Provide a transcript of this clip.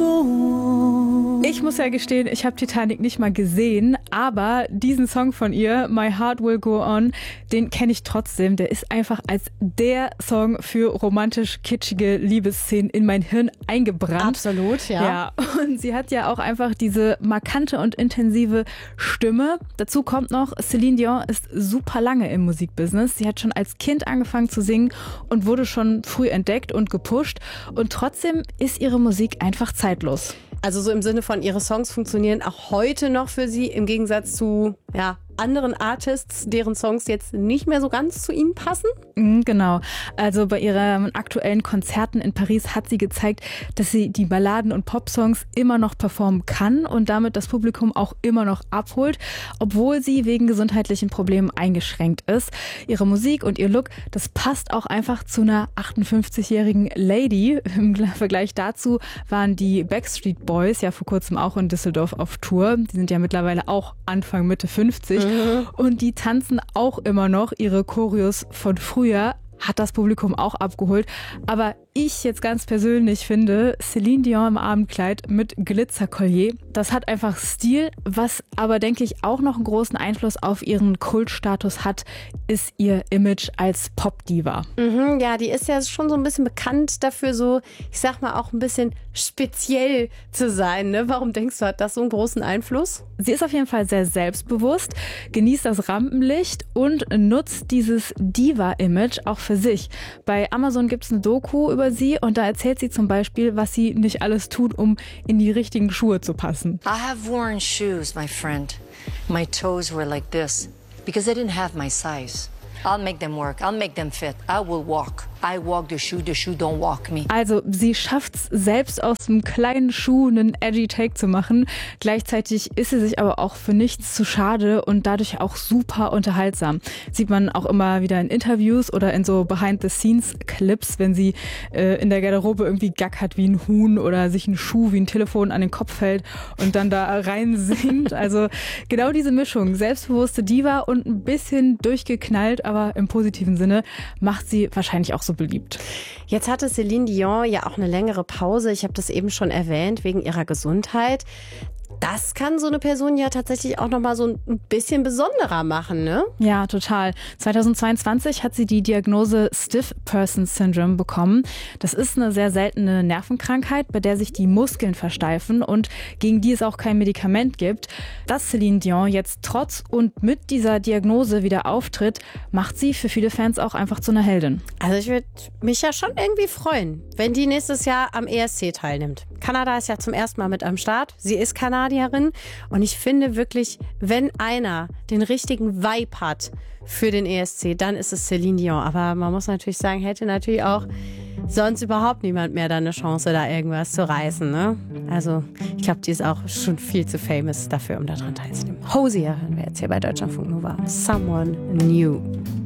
Ich muss ja gestehen, ich habe Titanic nicht mal gesehen, aber diesen Song von ihr, My Heart Will Go On, den kenne ich trotzdem. Der ist einfach als der Song für romantisch-kitschige Liebesszenen in mein Hirn eingebrannt. Absolut, ja. Ja, und sie hat ja auch einfach diese markante und intensive Stimme. Dazu kommt noch, Celine Dion ist super lange im Musikbusiness. Sie hat schon als Kind angefangen zu singen und wurde schon früh entdeckt und gepusht. Und trotzdem ist ihre Musik einfach zeitlos. Also so im Sinne von, ihre Songs funktionieren auch heute noch für sie, im Gegensatz zu anderen Artists, deren Songs jetzt nicht mehr so ganz zu ihnen passen? Genau. Also bei ihren aktuellen Konzerten in Paris hat sie gezeigt, dass sie die Balladen und Popsongs immer noch performen kann und damit das Publikum auch immer noch abholt, obwohl sie wegen gesundheitlichen Problemen eingeschränkt ist. Ihre Musik und ihr Look, das passt auch einfach zu einer 58-jährigen Lady. Im Vergleich dazu waren die Backstreet Boys ja vor kurzem auch in Düsseldorf auf Tour. Die sind ja mittlerweile auch Anfang, Mitte 50. Und die tanzen auch immer noch ihre Choreos von früher, hat das Publikum auch abgeholt. Aber ich jetzt ganz persönlich finde, Celine Dion im Abendkleid mit Glitzerkollier, das hat einfach Stil. Was aber, denke ich, auch noch einen großen Einfluss auf ihren Kultstatus hat, ist ihr Image als Popdiva. Ja, die ist ja schon so ein bisschen bekannt dafür, so, ich sag mal, auch ein bisschen speziell zu sein. Ne? Warum denkst du, hat das so einen großen Einfluss? Sie ist auf jeden Fall sehr selbstbewusst, genießt das Rampenlicht und nutzt dieses Diva-Image auch für sich. Bei Amazon gibt es eine Doku über sie und da erzählt sie zum Beispiel, was sie nicht alles tut, um in die richtigen Schuhe zu passen. I have worn shoes, my friend. My toes were like this because they didn't have my size. I'll make them work. I'll make them fit. I will walk. I walk the shoe don't walk me. Also sie schafft es selbst aus einem kleinen Schuh einen edgy Take zu machen. Gleichzeitig ist sie sich aber auch für nichts zu schade und dadurch auch super unterhaltsam. Sieht man auch immer wieder in Interviews oder in so Behind-the-Scenes-Clips, wenn sie in der Garderobe irgendwie gackert wie ein Huhn oder sich ein Schuh wie ein Telefon an den Kopf hält und dann da rein singt. Also genau diese Mischung, selbstbewusste Diva und ein bisschen durchgeknallt, aber im positiven Sinne, macht sie wahrscheinlich auch so beliebt. Jetzt hatte Celine Dion ja auch eine längere Pause. Ich habe das eben schon erwähnt, wegen ihrer Gesundheit. Das kann so eine Person ja tatsächlich auch nochmal so ein bisschen besonderer machen, ne? Ja, total. 2022 hat sie die Diagnose Stiff Person Syndrome bekommen. Das ist eine sehr seltene Nervenkrankheit, bei der sich die Muskeln versteifen und gegen die es auch kein Medikament gibt. Dass Celine Dion jetzt trotz und mit dieser Diagnose wieder auftritt, macht sie für viele Fans auch einfach zu einer Heldin. Also ich würde mich ja schon irgendwie freuen, wenn die nächstes Jahr am ESC teilnimmt. Kanada ist ja zum ersten Mal mit am Start. Sie ist Kanadierin und ich finde wirklich, wenn einer den richtigen Vibe hat für den ESC, dann ist es Celine Dion. Aber man muss natürlich sagen, hätte natürlich auch sonst überhaupt niemand mehr da eine Chance, da irgendwas zu reißen. Ne? Also ich glaube, die ist auch schon viel zu famous dafür, um daran teilzunehmen. Hosier hören wir jetzt hier bei Deutschlandfunk Nova. Someone New.